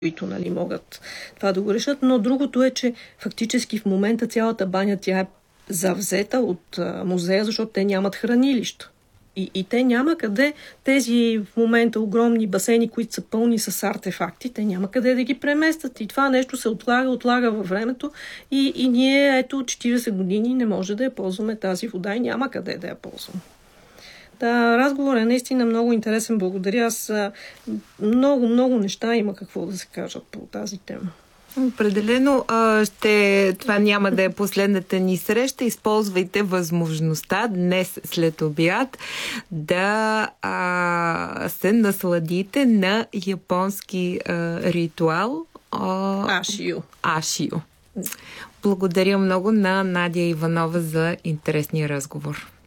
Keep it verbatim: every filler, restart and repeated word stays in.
които нали, могат това да го решат. Но другото е, че фактически в момента цялата баня тя е завзета от а, музея, защото те нямат хранилища. И, и те няма къде, тези в момента огромни басейни, които са пълни с артефакти, те няма къде да ги преместят. И това нещо се отлага, отлага във времето и, и ние ето четирийсет години не може да я ползваме тази вода и няма къде да я ползваме. Да, разговорът е наистина много интересен. Благодаря. Аз много, много неща има какво да се кажат по тази тема. Определено ще, това няма да е последната ни среща. Използвайте възможността днес след обяд да а, се насладите на японски а, ритуал а, Ашио. Ашио. Благодаря много на Надя Иванова за интересния разговор.